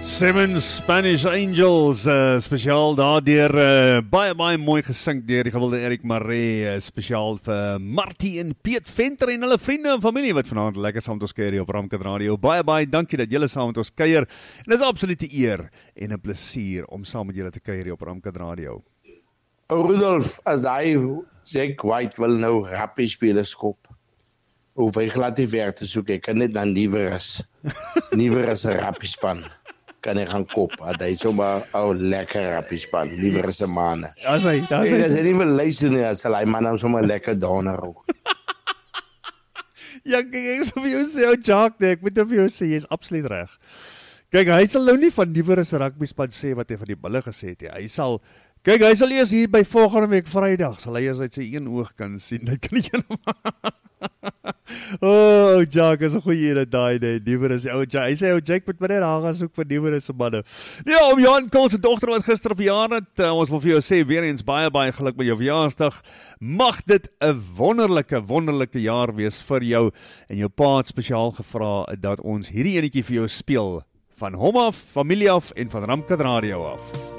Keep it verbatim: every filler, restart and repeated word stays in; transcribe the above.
Seven Spanish Angels, uh, spesiaal daardeur, uh, baie, baie mooi gesing deur die gewilde Erik Maree, uh, spesiaal vir Martie en Piet Venter en hulle vriende en familie wat vanaand lekker saam met ons kuier hier op Ramkat Radio. Baie, baie dankie dat julle saam met ons kuier. En dit is absolute eer en 'n plesier om saam met julle te kuier hier op Ramkat Radio. O Rudolf, as hy Jack White wil nou rappie spele skop, hoef hy glad nie ver te soek, ek kan net dan liewer as, liewer as 'n rappie span. Kan ek gaan kop, dat hy sommer ou lekker rappie span, liewer as 'n manne. As hy, as hy. As hy nie wil luister nie, as hy man nou sommer lekker downer ook. Ja, kyk, ek sal vir jou sê, ou Jacques, nee, ek moet vir jou sê, jy is absoluut reg. Kyk, hy sal nou nie van liewer as 'n rugby span sê wat hy van die bulle gesê het, hy sal, kyk, hy sal eers hier by volgende week Vrydag, sal hy eers uit sy een oog kan sien, dit kan nie oh, Jack, is 'n goeie ene daai, nee, liewer as ou Jack, hy sê, ou Jack moet maar net daar gaan soek vir liewer as 'n manne. Ja, om Jan Kool se dogter wat gister op verjaar het, uh, ons wil vir jou sê, weer eens baie, baie geluk met jou verjaarsdag, mag dit 'n wonderlike, wonderlike jaar wees vir jou, en jou pa het spesiaal gevra, dat ons hierdie enetjie vir jou speel, van hom af, familie af, en van Ramkat Radio af.